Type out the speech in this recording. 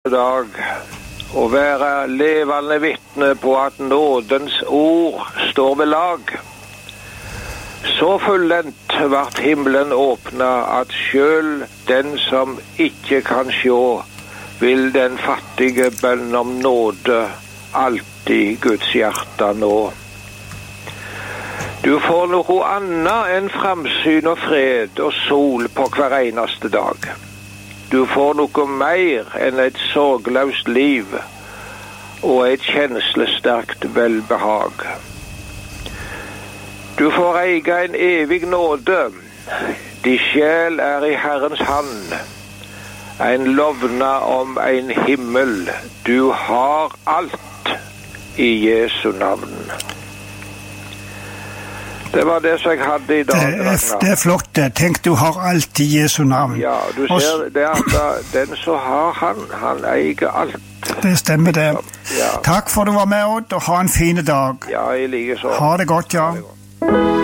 dag å være levende vitne på at nådens ord står ved lag. Så fullendt vart himmelen åpna at sjøl den som ikke kan sjå, vil den fattige bønn om nåde alltid Guds hjerte nå. Du får noe annet enn framsyn og fred og sol på hver eneste dag. Du får noe mer enn et sorgløst liv og et kjenslesterkt velbehag. Du får eie en evig nåde. Din sjel er i Herrens hand. En lovna om en himmel. Du har alt i Jesu navn. Det var det som jeg hadde i dag. Det er flott det. Tenk, du har alt i Jesu navn. Ja, du ser det at den som har han eier alt. Det stemmer det. Ja. Takk for at du var med, Odd, og ha en fin dag. Ja, jeg liker så. Ha det godt, ja. Ha det godt.